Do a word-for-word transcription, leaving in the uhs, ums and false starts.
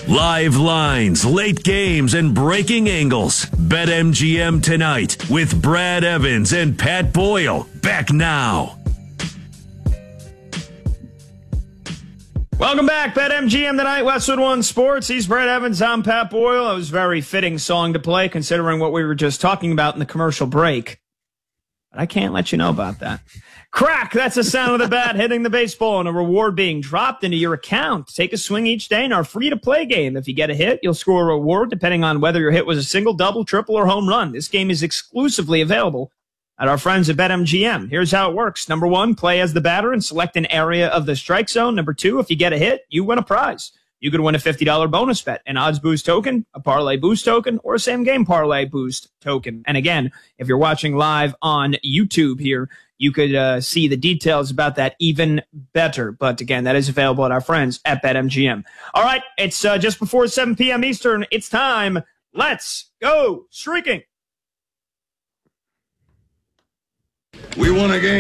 Live lines, late games, and breaking angles. BetMGM tonight with Brad Evans and Pat Boyle. Back now. Welcome back, BetMGM tonight, Westwood One Sports. He's Brad Evans, I'm Pat Boyle. It was a very fitting song to play considering what we were just talking about in the commercial break. But I can't let you know about that. Crack, that's the sound of the bat hitting the baseball and a reward being dropped into your account. Take a swing each day in our free-to-play game. If you get a hit, you'll score a reward depending on whether your hit was a single, double, triple, or home run. This game is exclusively available at our friends at BetMGM. Here's how it works. Number one, play as the batter and select an area of the strike zone. Number two, if you get a hit, you win a prize. You could win a fifty dollars bonus bet, an odds boost token, a parlay boost token, or a same game parlay boost token. And again, if you're watching live on YouTube here, you could uh, see the details about that even better. But again, that is available at our friends at BetMGM. All right, it's uh, just before seven p.m. Eastern. It's time. Let's go streaking. We won a game.